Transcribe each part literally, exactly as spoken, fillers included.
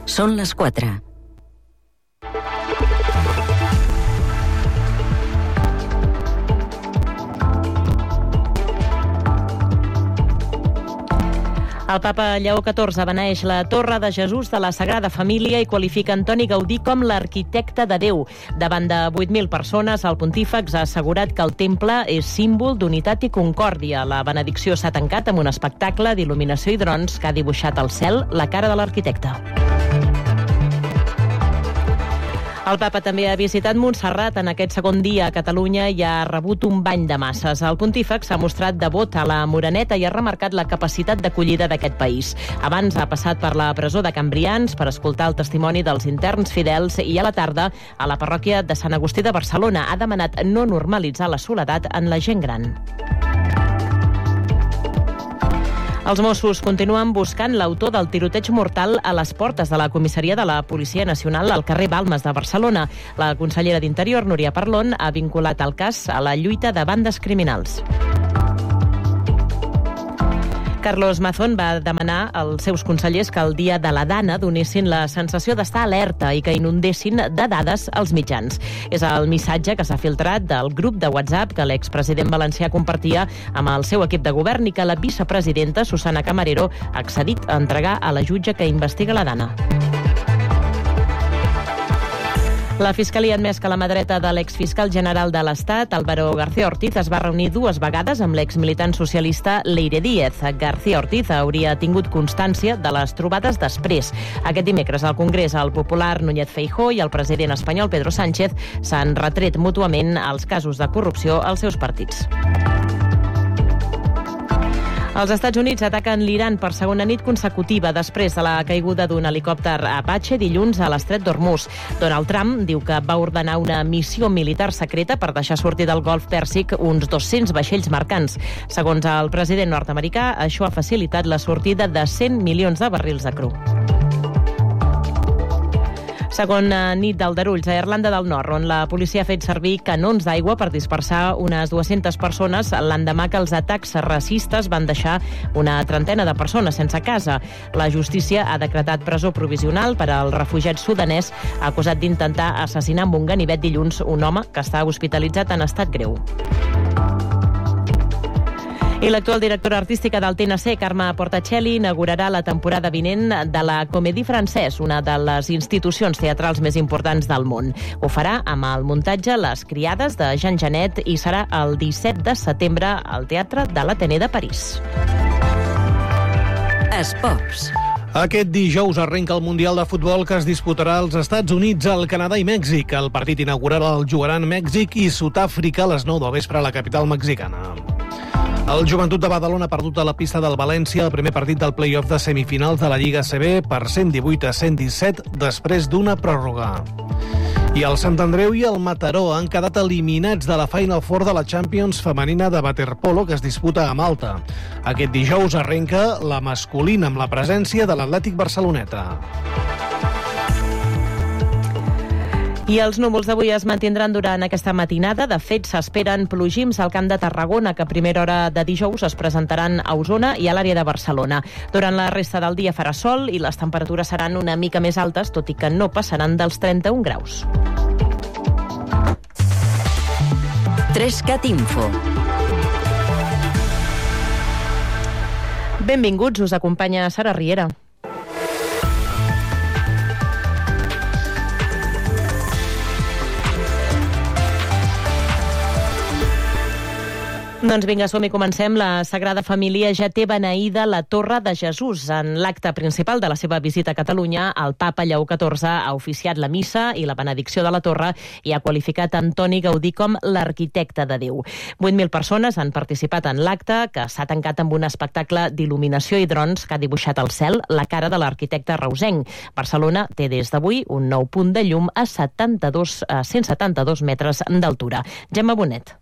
Són les quatre. El papa Lleó catorze beneeix la Torre de Jesús de la Sagrada Família i qualifica Antoni Gaudí com l'arquitecte de Déu. Davant de vuit mil persones, el pontífex ha assegurat que el temple és símbol d'unitat i concòrdia. La benedicció s'ha tancat amb un espectacle d'il·luminació i drons que ha dibuixat al cel la cara de l'arquitecte. El papa també ha visitat Montserrat en aquest segon dia a Catalunya i ha rebut un bany de masses. El pontífex s'ha mostrat devot a la Moreneta i ha remarcat la capacitat d'acollida d'aquest país. Abans ha passat per la presó de Can Brians per escoltar el testimoni dels interns fidels i a la tarda a la parròquia de Sant Agustí de Barcelona ha demanat no normalitzar la soledat en la gent gran. Els Mossos continuen buscant l'autor del tiroteig mortal a les portes de la comissaria de la Policia Nacional al carrer Balmes de Barcelona. La consellera d'Interior, Núria Parlon, ha vinculat el cas a la lluita de bandes criminals. Carlos Mazón va demanar als seus consellers que el dia de la Dana donessin la sensació d'estar alerta i que inundessin de dades als mitjans. És el missatge que s'ha filtrat del grup de WhatsApp que l'expresident valencià compartia amb el seu equip de govern i que la vicepresidenta, Susana Camarero, ha accedit a entregar a la jutge que investiga la Dana. La Fiscalia ha admès que la mà dreta de l'exfiscal general de l'Estat, Álvaro García Ortiz, es va reunir dues vegades amb l'exmilitant socialista Leire Díez. García Ortiz hauria tingut constància de les trobades després. Aquest dimecres al Congrés, el popular Núñez Feijóo i el president espanyol Pedro Sánchez s'han retret mútuament els casos de corrupció als seus partits. Els Estats Units ataquen l'Iran per segona nit consecutiva després de la caiguda d'un helicòpter Apache dilluns a l'estret d'Hormuz. Donald Trump diu que va ordenar una missió militar secreta per deixar sortir del Golf Pèrsic uns dos-cents vaixells mercants. Segons el president nord-americà, això ha facilitat la sortida de cent milions de barrils de cru. Segona nit d'aldarulls a Irlanda del Nord, on la policia ha fet servir canons d'aigua per dispersar unes dues-centes persones l'endemà que els atacs racistes van deixar una trentena de persones sense casa. La justícia ha decretat presó provisional per al refugiat sudanès acusat d'intentar assassinar amb un ganivet dilluns un home que està hospitalitzat en estat greu. I l'actual directora artística del T N C, Carme Portacelli, inaugurarà la temporada vinent de la Comédie Française, una de les institucions teatrals més importants del món. Ho farà amb el muntatge Les Criades de Jean Genet i serà el disset de setembre al Teatre de l'Athénée de París. Esports. Aquest dijous arrenca el Mundial de Futbol que es disputarà als Estats Units, el Canadà i Mèxic. El partit inaugural el jugaran Mèxic i Sud-àfrica a les nou del vespre a la capital mexicana. El Joventut de Badalona ha perdut a la pista del València el primer partit del play-off de semifinals de la Lliga A C B per cent divuit a cent disset després d'una pròrroga. I el Sant Andreu i el Mataró han quedat eliminats de la Final Four de la Champions femenina de waterpolo que es disputa a Malta. Aquest dijous arrenca la masculina amb la presència de l'Atlètic Barceloneta. I els núvols d'avui es mantindran durant aquesta matinada. De fet, s'esperen plogims al Camp de Tarragona, que a primera hora de dijous es presentaran a Osona i a l'àrea de Barcelona. Durant la resta del dia farà sol i les temperatures seran una mica més altes, tot i que no passaran dels trenta-un graus. Trescat Info. Benvinguts, us acompanya Sara Riera. Doncs vinga, som i comencem. La Sagrada Família ja té beneïda la Torre de Jesús. En l'acte principal de la seva visita a Catalunya, el papa Lleó catorze ha oficiat la missa i la benedicció de la torre i ha qualificat Antoni Gaudí com l'arquitecte de Déu. vuit mil persones han participat en l'acte, que s'ha tancat amb un espectacle d'il·luminació i drons que ha dibuixat al cel la cara de l'arquitecte reusenc. Barcelona té des d'avui un nou punt de llum a setanta-dos, a cent setanta-dos metres d'altura. Gemma Bonet.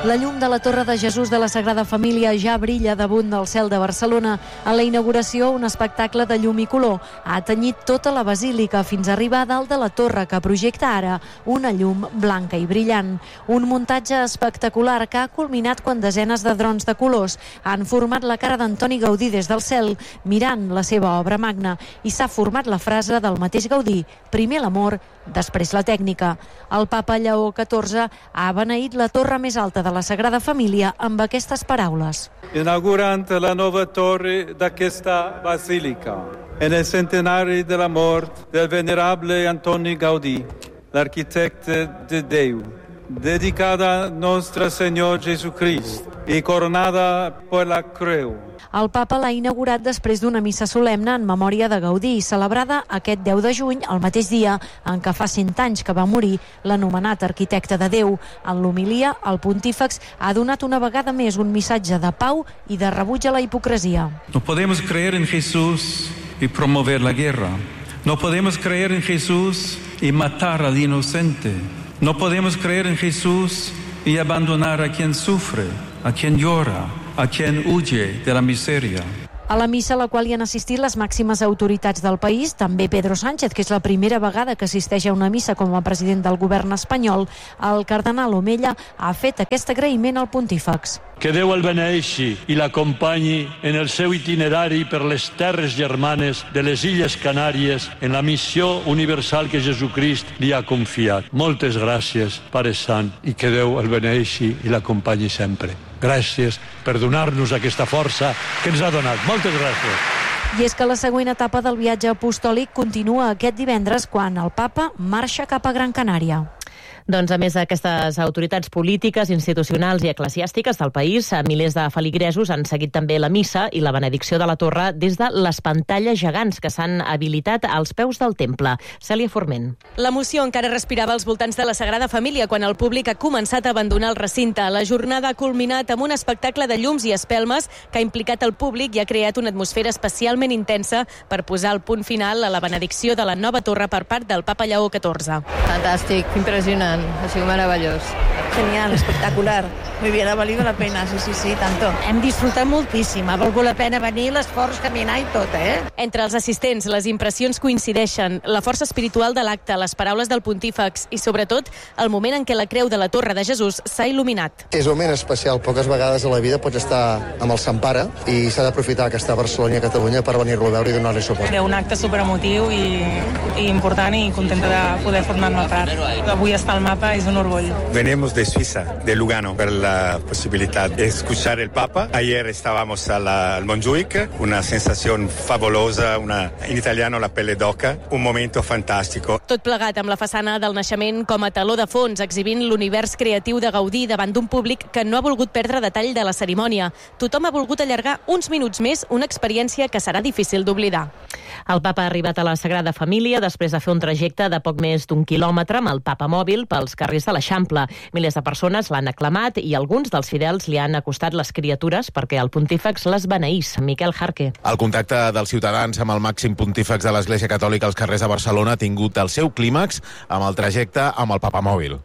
La llum de la Torre de Jesús de la Sagrada Família ja brilla damunt del cel de Barcelona. A la inauguració, un espectacle de llum i color ha tenyit tota la basílica fins a arribar a dalt de la torre que projecta ara una llum blanca i brillant. Un muntatge espectacular que ha culminat quan desenes de drons de colors han format la cara d'Antoni Gaudí des del cel, mirant la seva obra magna, i s'ha format la frase del mateix Gaudí: primer l'amor, després la tècnica. El papa Lleó catorze ha beneït la torre més alta de la Sagrada Família amb aquestes paraules. Inaugurant la nova torre d'aquesta basílica, en el centenari de la mort del venerable Antoni Gaudí, l'arquitecte de Déu, dedicada a Nostre Senyor Jesucrist i coronada per la creu. El papa l'ha inaugurat després d'una missa solemne en memòria de Gaudí, celebrada aquest deu de juny, el mateix dia en què fa cent anys que va morir l'anomenat arquitecte de Déu. En l'homilia, el pontífex ha donat una vegada més un missatge de pau i de rebuig a la hipocresia. No podemos creer en Jesús y promover la guerra. No podemos creer en Jesús y matar al inocente. No podemos creer en Jesús y abandonar a quien sufre, a quien llora, a quien huye de la miseria. A la missa a la qual hi han assistit les màximes autoritats del país, també Pedro Sánchez, que és la primera vegada que assisteix a una missa com a president del govern espanyol, el cardenal Omella ha fet aquest agraïment al pontífex. Que Déu el beneeixi i l'acompanyi en el seu itinerari per les terres germanes de les Illes Canàries en la missió universal que Jesucrist li ha confiat. Moltes gràcies, Pare Sant, i que Déu el beneeixi i l'acompanyi sempre. Gràcies per donar-nos aquesta força que ens ha donat. Moltes gràcies. I és que la següent etapa del viatge apostòlic continua aquest divendres quan el papa marxa cap a Gran Canària. Doncs a més d'aquestes autoritats polítiques, institucionals i eclesiàstiques del país, milers de feligresos han seguit també la missa i la benedicció de la torre des de les pantalles gegants que s'han habilitat als peus del temple. Cèlia Forment. L'emoció encara respirava als voltants de la Sagrada Família quan el públic ha començat a abandonar el recinte. La jornada ha culminat amb un espectacle de llums i espelmes que ha implicat el públic i ha creat una atmosfera especialment intensa per posar el punt final a la benedicció de la nova torre per part del papa Lleó catorze. Fantàstic, impressionant. Ha sido meravellós. Genial, espectacular. Muy bien, ha valido la pena, sí, sí, sí, tanto. Hem disfrutat moltíssim, ha valgut la pena venir, l'esforç, caminar i tot, eh? Entre els assistents, les impressions coincideixen. La força espiritual de l'acte, les paraules del pontífex i, sobretot, el moment en què la creu de la Torre de Jesús s'ha il·luminat. És un moment especial. Poques vegades a la vida pots estar amb el Sant Pare i s'ha d'aprofitar que està a Barcelona i a Catalunya per venir-lo a veure i donar-li suport. Era un acte superemotiu i, i important i contenta de poder formar-ne part. Avui estar al mapa es un orgullo. Venimos de Suiza, de Lugano, por la posibilidad de escuchar el Papa. Ayer estábamos a la, al Montjuic, una sensación fabulosa, una, en italiano la pelle d'oca, un momento fantástico. Tot plegat amb la façana del naixement com a taló de fons, exhibint l'univers creatiu de Gaudí davant d'un públic que no ha volgut perdre detall de la cerimònia. Tothom ha volgut allargar uns minuts més una experiència que serà difícil d'oblidar. El papa ha arribat a la Sagrada Família després de fer un trajecte de poc més d'un quilòmetre amb el papa mòbil pels carrers de l'Eixample. Milers de persones l'han aclamat i alguns dels fidels li han acostat les criatures perquè el pontífex les beneís. Miquel Jarque. El contacte dels ciutadans amb el màxim pontífex de l'Església Catòlica als carrers de Barcelona ha tingut el seu clímax amb el trajecte amb el papa mòbil.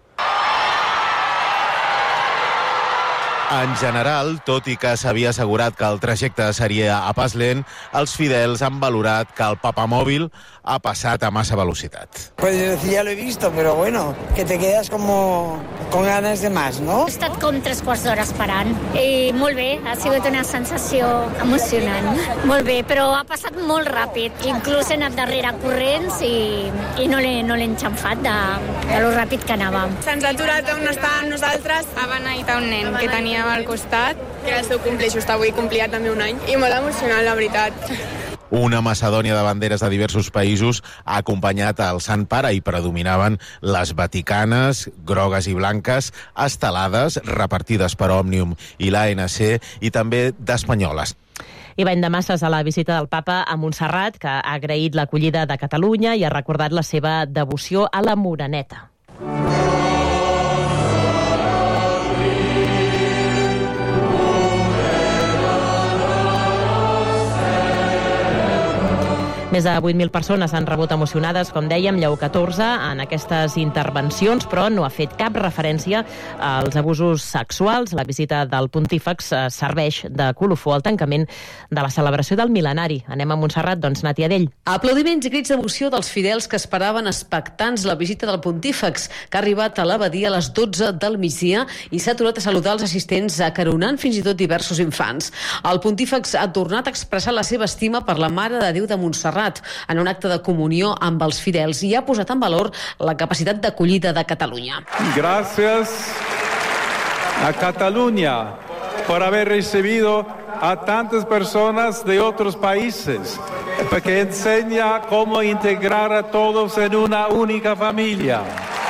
En general, tot i que s'havia assegurat que el trajecte seria a pas lent, els fidels han valorat que el papa mòbil ha passat a massa velocitat. Pues ya lo he visto, pero bueno, que te quedas como con ganas de más, ¿no? He estat com tres quarts d'hora esperant i molt bé, ha sigut una sensació emocionant. Molt bé, però ha passat molt ràpid. Inclús he anat darrere corrents i, i no l'he no l'he enxamfat de, de lo ràpid que anàvem. Se'ns ha aturat on estàvem nosaltres. Ha beneït un nen que tenia al costat, que era el seu cumple just avui, complia també un any, i molt emocionant, la veritat. Una macedònia de banderes de diversos països ha acompanyat el Sant Pare i predominaven les vaticanes, grogues i blanques, estelades, repartides per Òmnium i l'A N C, i també d'espanyoles. I bany de masses a la visita del papa a Montserrat, que ha agraït l'acollida de Catalunya i ha recordat la seva devoció a la Moreneta. Més de vuit mil persones han rebut emocionades, com dèiem, Lleó catorze, en aquestes intervencions, però no ha fet cap referència als abusos sexuals. La visita del pontífex serveix de colofó al tancament de la celebració del mil·lenari. Anem a Montserrat, doncs, Nàtia Dell. Aplaudiments i crits d'emoció dels fidels que esperaven expectants la visita del pontífex, que ha arribat a l'abadia a les dotze del migdia i s'ha aturat a saludar els assistents, acaronant fins i tot diversos infants. El pontífex ha tornat a expressar la seva estima per la Mare de Déu de Montserrat en un acte de comunió amb els fidels i ha posat en valor la capacitat d'acollida de Catalunya. Gracias a Cataluña por haber recibido a tantas personas de otros países, porque enseña cómo integrar a todos en una única familia.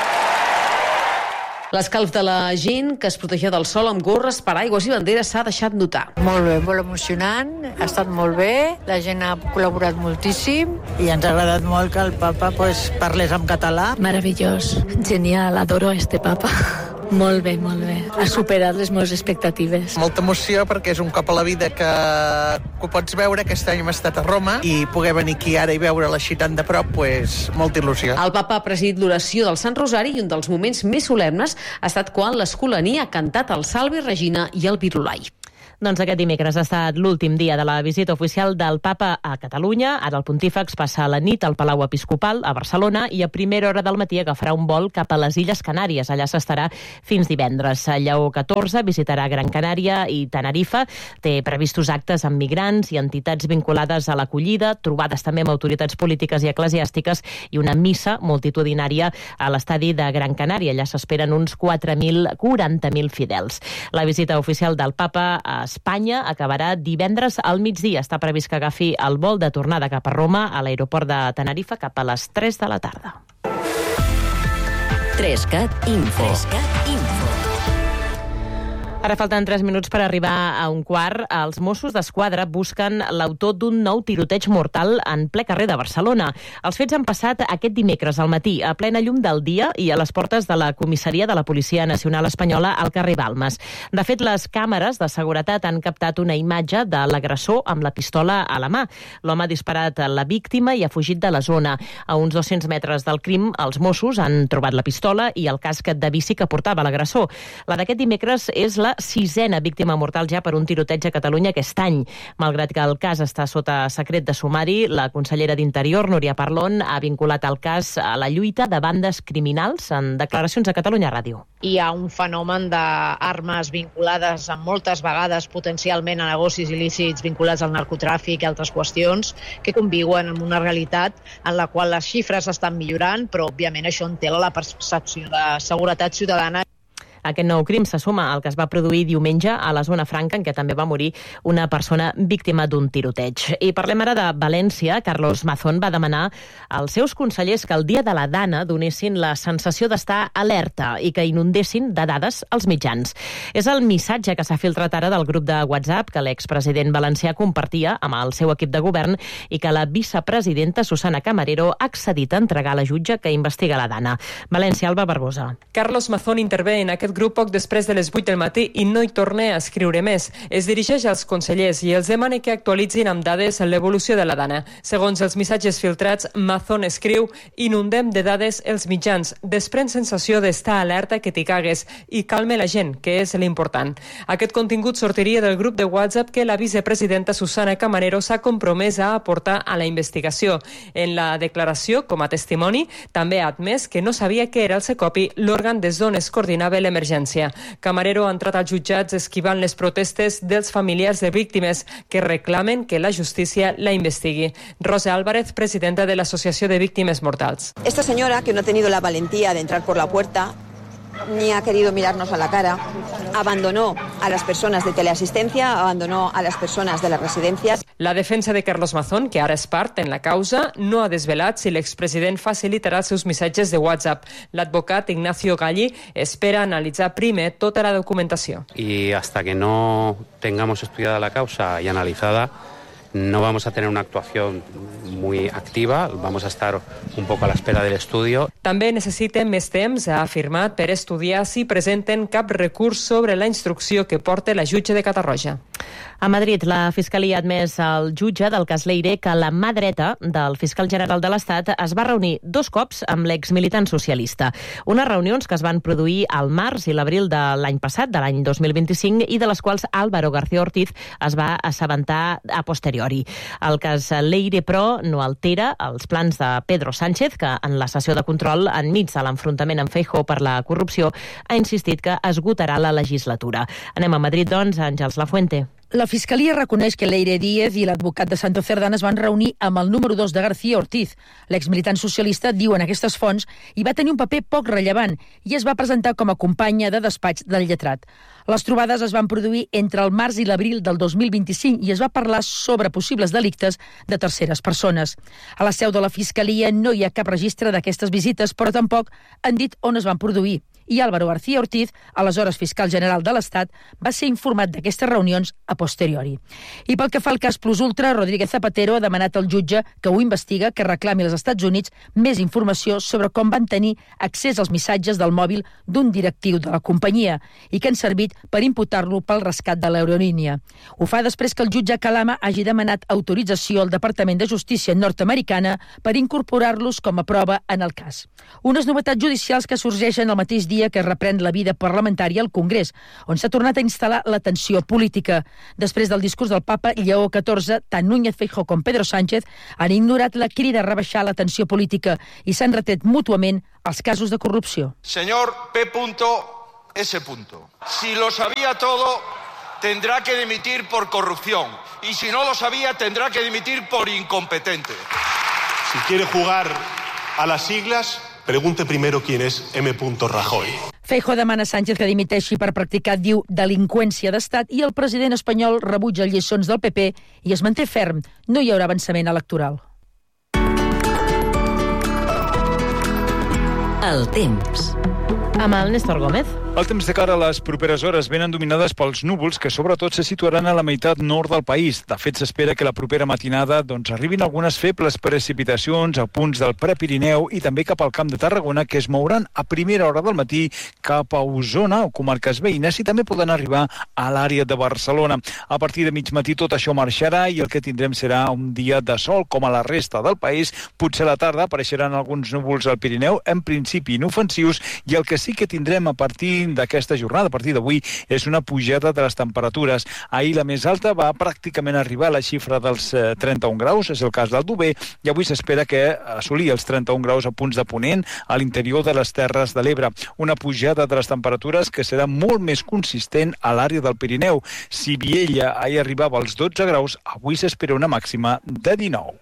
L'escalf de la gent que es protegia del sol amb gorres, paraigües i banderes s'ha deixat notar. Molt bé, molt emocionant, ha estat molt bé, la gent ha col·laborat moltíssim. I ens ha agradat molt que el papa pues, parlés en català. Meravellós, genial, adoro este papa. Molt bé, molt bé. Ha superat les meves expectatives. Molta emoció perquè és un cop a la vida que, que ho pots veure. Aquest any hem estat a Roma i poder venir aquí ara i veure-la així tan de prop, pues, molta il·lusió. El papa ha presidit l'oració del Sant Rosari i un dels moments més solemnes ha estat quan l'Escolania ha cantat el Salve Regina i el Virulai. Doncs aquest dimecres ha estat l'últim dia de la visita oficial del papa a Catalunya. Ara el pontífex passa la nit al Palau Episcopal a Barcelona i a primera hora del matí agafarà un vol cap a les Illes Canàries. Allà s'estarà fins divendres. Lleó catorze visitarà Gran Canària i Tenerife. Té previstos actes amb migrants i entitats vinculades a l'acollida, trobades també amb autoritats polítiques i eclesiàstiques i una missa multitudinària a l'estadi de Gran Canària. Allà s'esperen uns quatre mil quaranta mil fidels. La visita oficial del papa a Espanya acabarà divendres al migdia. Està previst que agafi el vol de tornada cap a Roma a l'aeroport de Tenerife cap a les tres de la tarda. Trescat Info. Trescat Info. Ara falten tres minuts per arribar a un quart. Els Mossos d'Esquadra busquen l'autor d'un nou tiroteig mortal en ple carrer de Barcelona. Els fets han passat aquest dimecres al matí, a plena llum del dia i a les portes de la comissaria de la Policia Nacional Espanyola al carrer Balmes. De fet, les càmeres de seguretat han captat una imatge de l'agressor amb la pistola a la mà. L'home ha disparat a la víctima i ha fugit de la zona. A uns dos-cents metres del crim, els Mossos han trobat la pistola i el casc de bici que portava l'agressor. La d'aquest dimecres és la sisena víctima mortal ja per un tiroteig a Catalunya aquest any. Malgrat que el cas està sota secret de sumari, la consellera d'Interior, Núria Parlon, ha vinculat el cas a la lluita de bandes criminals en declaracions a Catalunya Ràdio. Hi ha un fenomen d'armes vinculades a moltes vegades potencialment a negocis il·lícits vinculats al narcotràfic i altres qüestions que conviuen amb una realitat en la qual les xifres estan millorant, però òbviament això entela la percepció de seguretat ciutadana. Aquest nou crim se suma al que es va produir diumenge a la zona franca, en què també va morir una persona víctima d'un tiroteig. I parlem ara de València. Carlos Mazón va demanar als seus consellers que el dia de la Dana donessin la sensació d'estar alerta i que inundessin de dades els mitjans. És el missatge que s'ha filtrat ara del grup de WhatsApp que l'expresident valencià compartia amb el seu equip de govern i que la vicepresidenta Susana Camarero ha accedit a entregar a la jutge que investiga la Dana. València, Alba Barbosa. Carlos Mazón intervé en aquest grup poc després de les vuit del matí i no hi torna a escriure més. Es dirigeix als consellers i els demana que actualitzin amb dades l'evolució de la Dana. Segons els missatges filtrats, Mazón escriu: inundem de dades els mitjans, desprèn sensació d'estar alerta que t'hi cagues i calme la gent, que és l'important. Aquest contingut sortiria del grup de WhatsApp que la vicepresidenta Susana Camarero s'ha compromès a aportar a la investigació. En la declaració, com a testimoni, també ha admès que no sabia què era el Secopi, l'òrgan des d'on es coordinava l'emergència. Camarero ha entrat als jutjats esquivant les protestes dels familiars de víctimes que reclamen que la justícia la investigui. Rosa Álvarez, presidenta de l'Associació de Víctimes Mortals. Esta señora, que no ha tenido la valentía de entrar por la puerta, ni ha querido mirarnos a la cara, abandonó a las personas de teleasistencia, abandonó a las personas de las residencias. La defensa de Carlos Mazón, que ara és part en la causa, no ha desvelat si l'expresident facilitarà els seus missatges de WhatsApp. L'advocat Ignacio Galli espera analitzar primer tota la documentació. Y hasta que no tengamos estudiada la causa y analizada, no vamos a tener una actuación muy activa, vamos a estar un poco a l'espera de l'estudio. També necessiten més temps, ha afirmat, per estudiar si presenten cap recurs sobre la instrucció que porta la jutge de Catarroja. A Madrid, la Fiscalia ha admès al jutge del cas Leire que la mà dreta del fiscal general de l'Estat es va reunir dos cops amb l'exmilitant socialista. Unes reunions que es van produir al març i l'abril de l'any passat, de l'any dos mil vint-i-cinc, i de les quals Álvaro García Ortiz es va assabentar a posteriori. El cas Leire, però, no altera els plans de Pedro Sánchez, que en la sessió de control, enmig de l'enfrontament amb Feijóo per la corrupció, ha insistit que esgotarà la legislatura. Anem a Madrid, doncs, Àngels Lafuente. La Fiscalia reconeix que Leire Díez i l'advocat de Santo Cerdán es van reunir amb el número dos de García Ortiz. L'exmilitant socialista, diuen aquestes fonts, hi va tenir un paper poc rellevant i es va presentar com a companya de despatx del lletrat. Les trobades es van produir entre el març i l'abril del dos mil vint-i-cinc i es va parlar sobre possibles delictes de terceres persones. A la seu de la Fiscalia no hi ha cap registre d'aquestes visites, però tampoc han dit on es van produir. I Álvaro García Ortiz, aleshores fiscal general de l'Estat, va ser informat d'aquestes reunions a posteriori. I pel que fa al cas Plus Ultra, Rodríguez Zapatero ha demanat al jutge que ho investiga, que reclami als Estats Units més informació sobre com van tenir accés als missatges del mòbil d'un directiu de la companyia i que han servit per imputar-lo pel rescat de l'aerolínia. Ho fa després que el jutge Calama hagi demanat autorització al Departament de Justícia nord-americana per incorporar-los com a prova en el cas. Unes novetats judicials que sorgeixen el mateix dia que es reprèn la vida parlamentària al Congrés, on s'ha tornat a instal·lar la tensió política. Després del discurs del papa Lleó catorze, tant Núñez Feijóo com Pedro Sánchez han ignorat la crida a rebaixar la tensió política i s'han retret mútuament els casos de corrupció. Señor P. S. Si lo sabía todo, tendrá que dimitir por corrupción. Y si no lo sabía, tendrá que dimitir por incompetente. Si quiere jugar a las siglas, pregunte primero quién es M. Rajoy. Feijóo demana a Sánchez que dimiteixi per practicar, diu, delinqüència d'estat i el president espanyol rebutja lliçons del P P i es manté ferm. No hi haurà avançament electoral. El temps. Amb el Néstor Gómez. El temps de cara a les properes hores venen dominades pels núvols que sobretot se situaran a la meitat nord del país. De fet, s'espera que la propera matinada doncs, arribin algunes febles precipitacions a punts del Prepirineu i també cap al Camp de Tarragona, que es mouran a primera hora del matí cap a Osona o comarques veïnes i també poden arribar a l'àrea de Barcelona. A partir de mig matí tot això marxarà i el que tindrem serà un dia de sol com a la resta del país. Potser a la tarda apareixeran alguns núvols al Pirineu, en principi inofensius, i el que sí que tindrem a partir d'aquesta jornada, a partir d'avui, és una pujada de les temperatures. Ahir la més alta va pràcticament arribar a la xifra dels eh, trenta-un graus, és el cas d'Aldover, i avui s'espera que assolir els trenta-un graus a punts de Ponent a l'interior de les Terres de l'Ebre. Una pujada de les temperatures que serà molt més consistent a l'àrea del Pirineu. Si Viella ahir arribava als dotze graus, avui s'espera una màxima de dinou.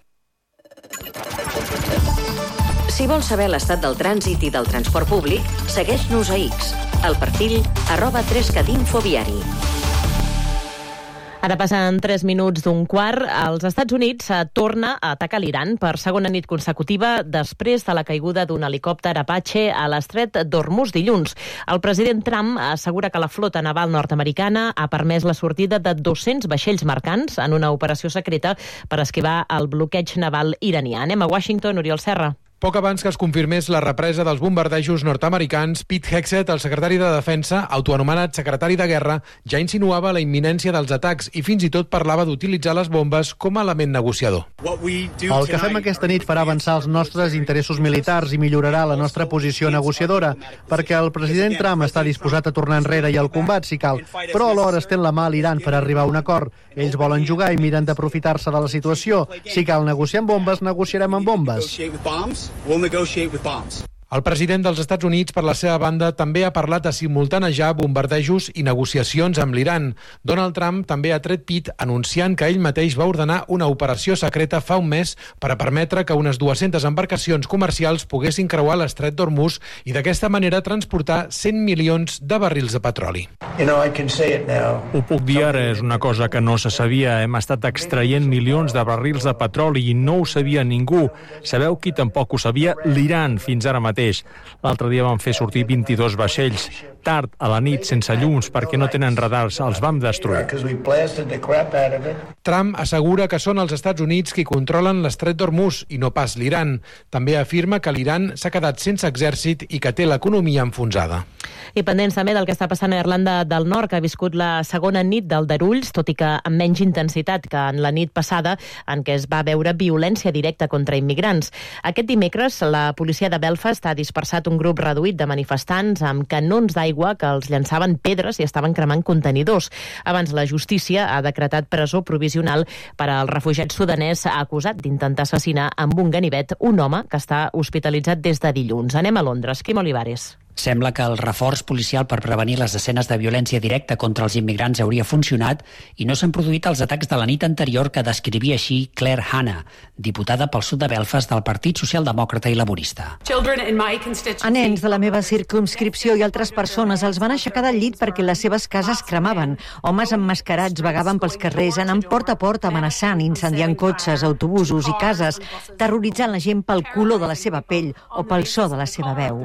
Si vols saber l'estat del trànsit i del transport públic, segueix-nos a X, al perfil arroba trescat infoviari. Ara passen tres minuts d'un quart. Els Estats Units torna a atacar l'Iran per segona nit consecutiva després de la caiguda d'un helicòpter Apache a l'estret d'Hormuz dilluns. El president Trump assegura que la flota naval nord-americana ha permès la sortida de dos-cents vaixells mercants en una operació secreta per esquivar el bloqueig naval iranià. Anem a Washington, Oriol Serra. Poc abans que es confirmés la represa dels bombardejos nord-americans, Pete Hegseth, el secretari de Defensa, autoanomenat secretari de Guerra, ja insinuava la imminència dels atacs i fins i tot parlava d'utilitzar les bombes com a element negociador. El que fem aquesta nit farà avançar els nostres interessos militars i millorarà la nostra posició negociadora, perquè el president Trump està disposat a tornar enrere i al combat, si cal, però alhora estén la mà a l'Iran per arribar a un acord. Ells volen jugar i miren d'aprofitar-se de la situació. Si cal negociar amb bombes, negociarem amb bombes. We'll negotiate with bombs. El president dels Estats Units, per la seva banda, també ha parlat de simultanejar bombardejos i negociacions amb l'Iran. Donald Trump també ha tret pit anunciant que ell mateix va ordenar una operació secreta fa un mes per a permetre que unes dues-centes embarcacions comercials poguessin creuar l'estret d'Hormuz i d'aquesta manera transportar cent milions de barrils de petroli. Ho puc dir ara, és una cosa que no se sabia. Hem estat extraient milions de barrils de petroli i no ho sabia ningú. Sabeu qui tampoc ho sabia? L'Iran, fins ara mateix. mateix. L'altre dia van fer sortir vint-i-dos vaixells. Tard, a la nit, sense llums, perquè no tenen radars. Els vam destruir. Trump assegura que són els Estats Units qui controlen l'estret d'Hormuz i no pas l'Iran. També afirma que l'Iran s'ha quedat sense exèrcit i que té l'economia enfonsada. I pendents també del que està passant a Irlanda del Nord, que ha viscut la segona nit d'aldarulls, tot i que amb menys intensitat que en la nit passada, en què es va veure violència directa contra immigrants. Aquest dimecres, la policia de Belfast ha dispersat un grup reduït de manifestants amb canons d'aigua que els llançaven pedres i estaven cremant contenidors. Abans, la justícia ha decretat presó provisional per al refugiat sudanès acusat d'intentar assassinar amb un ganivet un home que està hospitalitzat des de dilluns. Anem a Londres. Quim Olivares. Sembla que el reforç policial per prevenir les escenes de violència directa contra els immigrants hauria funcionat i no s'han produït els atacs de la nit anterior que descrivia així Claire Hanna, diputada pel sud de Belfast del Partit Socialdemòcrata i Laborista. A nens de la meva circumscripció i altres persones els van aixecar del llit perquè les seves cases cremaven. Homes emmascarats vagaven pels carrers, anant porta a porta amenaçant, incendiant cotxes, autobusos i cases, terroritzant la gent pel color de la seva pell o pel so de la seva veu.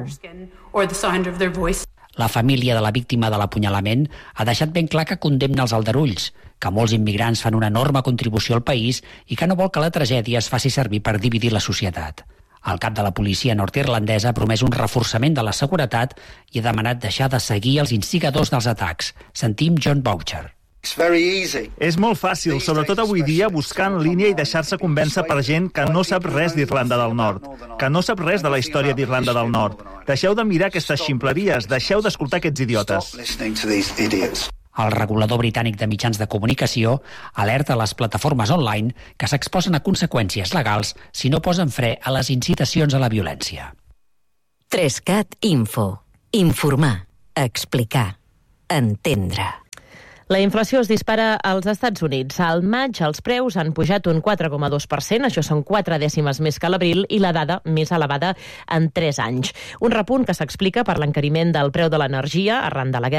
La família de la víctima de l'apunyalament ha deixat ben clar que condemna els aldarulls, que molts immigrants fan una enorme contribució al país i que no vol que la tragèdia es faci servir per dividir la societat. El cap de la policia nord-irlandesa ha promès un reforçament de la seguretat i ha demanat deixar de seguir els instigadors dels atacs. Sentim John Boucher. És molt fàcil, sobretot avui dia, buscar en línia i deixar-se convèncer per gent que no sap res d'Irlanda del Nord, que no sap res de la història d'Irlanda del Nord. Deixeu de mirar aquestes ximpleries, deixeu d'escoltar aquests idiotes. El regulador britànic de mitjans de comunicació alerta a les plataformes online que s'exposen a conseqüències legals si no posen fre a les incitacions a la violència. tres cat Info. Informar, explicar, entendre. La inflació es dispara als Estats Units. Al maig els preus han pujat un quatre coma dos per cent, això són quatre dècimes més que l'abril i la dada més elevada en tres anys. Un repunt que s'explica per l'encariment del preu de l'energia arran de la guerra